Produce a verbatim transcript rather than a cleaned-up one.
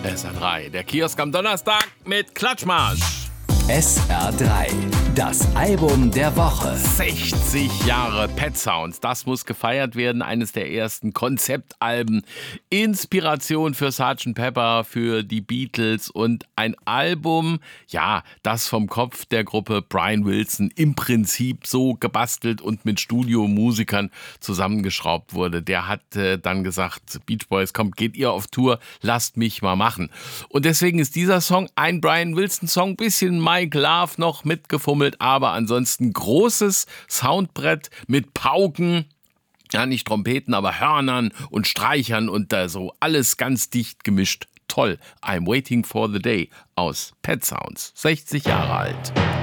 S R drei, der Kiosk am Donnerstag mit Klatschmarsch. S R drei, das Album der Woche. sechzig Jahre Pet Sounds, das muss gefeiert werden. Eines der ersten Konzeptalben. Inspiration für Sergeant Pepper, für die Beatles und ein Album, ja, das vom Kopf der Gruppe Brian Wilson im Prinzip so gebastelt und mit Studiomusikern zusammengeschraubt wurde. Der hat äh, dann gesagt, Beach Boys, kommt, geht ihr auf Tour, lasst mich mal machen. Und deswegen ist dieser Song ein Brian Wilson-Song, bisschen Mike Love noch mitgefummelt, aber ansonsten großes Soundbrett mit Pauken, ja nicht Trompeten, aber Hörnern und Streichern und da so alles ganz dicht gemischt. Toll. I'm Waiting for the Day aus Pet Sounds, sechzig Jahre alt.